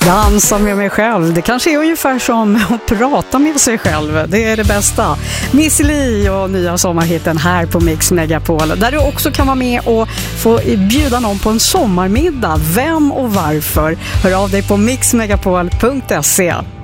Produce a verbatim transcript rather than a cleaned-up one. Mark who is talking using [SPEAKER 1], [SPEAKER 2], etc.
[SPEAKER 1] Dansa med mig själv. Det kanske är ungefär som att prata med sig själv. Det är det bästa. Miss Li och nya sommarhitten här på Mix Megapol. Där du också kan vara med och få bjuda någon på en sommarmiddag. Vem och varför? Hör av dig på mix megapol punkt se.